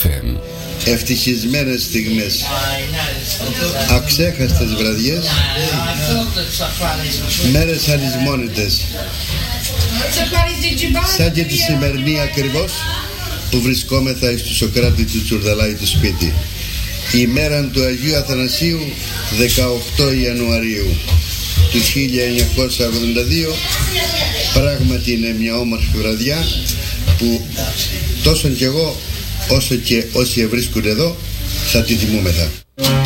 FM. Ευτυχισμένες στιγμές, αξέχαστες βραδιές, μέρες αλυσμόνητες, σαν και τη σημερινή ακριβώς που βρισκόμεθα εις του Σοκράτη του Τσουρδαλάη του σπίτι, η μέρα του Αγίου Αθανασίου, 18 Ιανουαρίου του 1982. Πράγματι είναι μια όμορφη βραδιά που τόσο κι εγώ όσο και όσοι βρίσκουν εδώ θα τη τιμούμεθα.